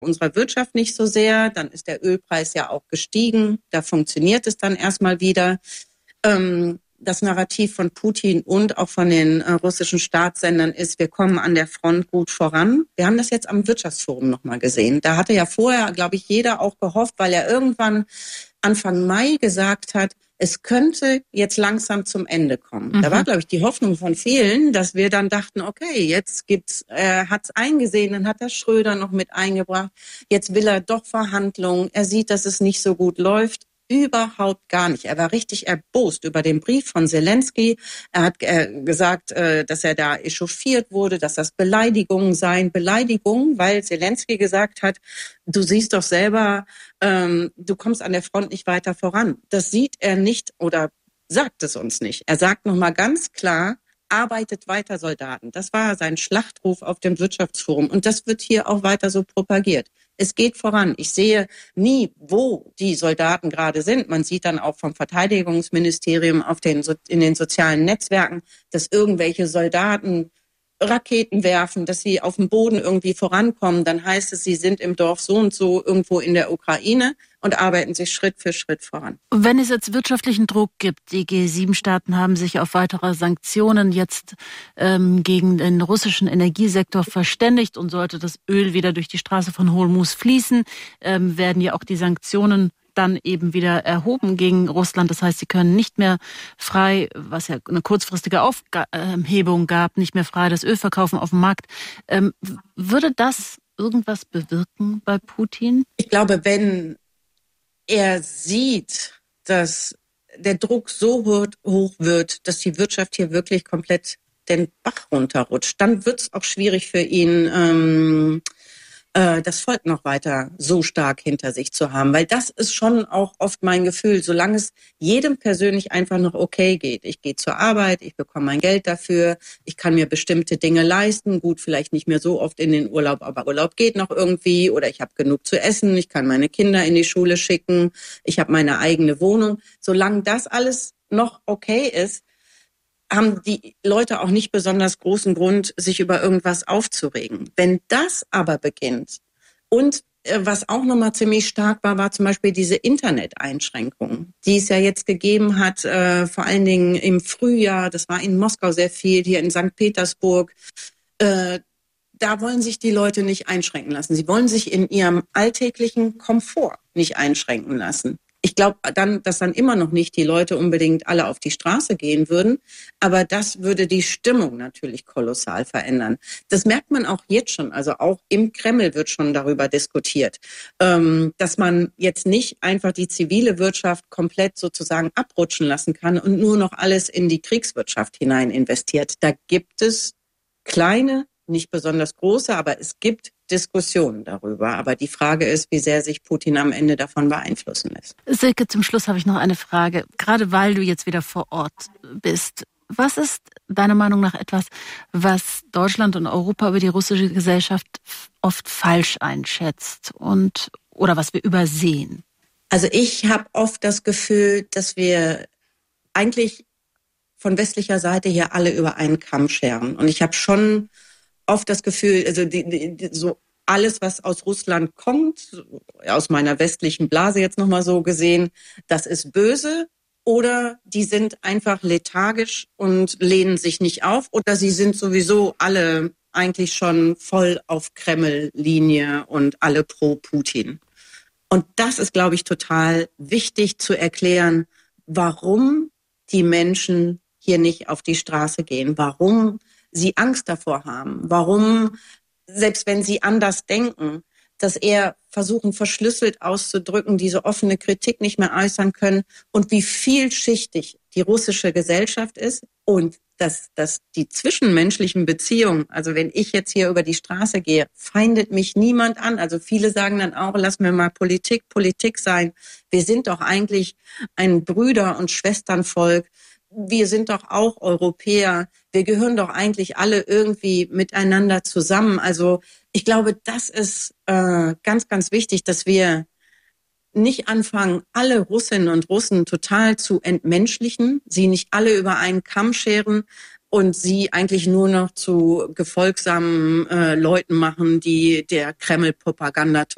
unserer Wirtschaft nicht so sehr. Dann ist der Ölpreis ja auch gestiegen. Da funktioniert es dann erstmal wieder. Das Narrativ von Putin und auch von den russischen Staatssendern ist, wir kommen an der Front gut voran. Wir haben das jetzt am Wirtschaftsforum nochmal gesehen. Da hatte ja vorher, glaube ich, jeder auch gehofft, weil er irgendwann Anfang Mai gesagt hat, es könnte jetzt langsam zum Ende kommen. Da war, glaube ich, die Hoffnung von vielen, dass wir dann dachten, okay, jetzt hat's eingesehen, dann hat der Schröder noch mit eingebracht. Jetzt will er doch Verhandlungen. Er sieht, dass es nicht so gut läuft. Überhaupt gar nicht. Er war richtig erbost über den Brief von Zelensky. Er hat gesagt, dass er da echauffiert wurde, dass das Beleidigungen seien. Beleidigungen, weil Zelensky gesagt hat, du siehst doch selber, du kommst an der Front nicht weiter voran. Das sieht er nicht oder sagt es uns nicht. Er sagt nochmal ganz klar, arbeitet weiter, Soldaten. Das war sein Schlachtruf auf dem Wirtschaftsforum. Und das wird hier auch weiter so propagiert. Es geht voran. Ich sehe nie, wo die Soldaten gerade sind. Man sieht dann auch vom Verteidigungsministerium in den sozialen Netzwerken, dass irgendwelche Soldaten Raketen werfen, dass sie auf dem Boden irgendwie vorankommen. Dann heißt es, sie sind im Dorf so und so irgendwo in der Ukraine und arbeiten sich Schritt für Schritt voran. Wenn es jetzt wirtschaftlichen Druck gibt, die G7-Staaten haben sich auf weitere Sanktionen jetzt gegen den russischen Energiesektor verständigt und sollte das Öl wieder durch die Straße von Hormuz fließen, werden ja auch die Sanktionen dann eben wieder erhoben gegen Russland. Das heißt, sie können nicht mehr frei, was ja eine kurzfristige Aufhebung gab, nicht mehr frei das Öl verkaufen auf dem Markt. Würde das irgendwas bewirken bei Putin? Ich glaube, wenn er sieht, dass der Druck so hoch wird, dass die Wirtschaft hier wirklich komplett den Bach runterrutscht, dann wird es auch schwierig für ihn, das Volk noch weiter so stark hinter sich zu haben. Weil das ist schon auch oft mein Gefühl, solange es jedem persönlich einfach noch okay geht. Ich gehe zur Arbeit, ich bekomme mein Geld dafür, ich kann mir bestimmte Dinge leisten. Gut, vielleicht nicht mehr so oft in den Urlaub, aber Urlaub geht noch irgendwie. Oder ich habe genug zu essen, ich kann meine Kinder in die Schule schicken, ich habe meine eigene Wohnung. Solange das alles noch okay ist, haben die Leute auch nicht besonders großen Grund, sich über irgendwas aufzuregen. Wenn das aber beginnt und was auch nochmal ziemlich stark war zum Beispiel diese Internet-Einschränkungen, die es ja jetzt gegeben hat, vor allen Dingen im Frühjahr, das war in Moskau sehr viel, hier in St. Petersburg, da wollen sich die Leute nicht einschränken lassen. Sie wollen sich in ihrem alltäglichen Komfort nicht einschränken lassen. Ich glaube dann, dass dann immer noch nicht die Leute unbedingt alle auf die Straße gehen würden, aber das würde die Stimmung natürlich kolossal verändern. Das merkt man auch jetzt schon, also auch im Kreml wird schon darüber diskutiert, dass man jetzt nicht einfach die zivile Wirtschaft komplett sozusagen abrutschen lassen kann und nur noch alles in die Kriegswirtschaft hinein investiert. Da gibt es kleine, nicht besonders große, aber es gibt Diskussionen darüber. Aber die Frage ist, wie sehr sich Putin am Ende davon beeinflussen lässt. Silke, zum Schluss habe ich noch eine Frage. Gerade weil du jetzt wieder vor Ort bist. Was ist deiner Meinung nach etwas, was Deutschland und Europa über die russische Gesellschaft oft falsch einschätzt oder was wir übersehen? Also ich habe oft das Gefühl, dass wir eigentlich von westlicher Seite hier alle über einen Kamm scheren. Und ich habe schon oft das Gefühl, also so alles, was aus Russland kommt, aus meiner westlichen Blase jetzt nochmal so gesehen, das ist böse oder die sind einfach lethargisch und lehnen sich nicht auf oder sie sind sowieso alle eigentlich schon voll auf Kreml-Linie und alle pro Putin. Und das ist, glaube ich, total wichtig zu erklären, warum die Menschen hier nicht auf die Straße gehen, warum sie Angst davor haben, warum, selbst wenn sie anders denken, dass eher versuchen, verschlüsselt auszudrücken, diese offene Kritik nicht mehr äußern können und wie vielschichtig die russische Gesellschaft ist und dass die zwischenmenschlichen Beziehungen, also wenn ich jetzt hier über die Straße gehe, feindet mich niemand an. Also viele sagen dann auch, lass mir mal Politik sein. Wir sind doch eigentlich ein Brüder- und Schwesternvolk. Wir sind doch auch Europäer. Wir gehören doch eigentlich alle irgendwie miteinander zusammen. Also ich glaube, das ist ganz, ganz wichtig, dass wir nicht anfangen, alle Russinnen und Russen total zu entmenschlichen, sie nicht alle über einen Kamm scheren und sie eigentlich nur noch zu gefolgsamen Leuten machen, die der Kreml-Propaganda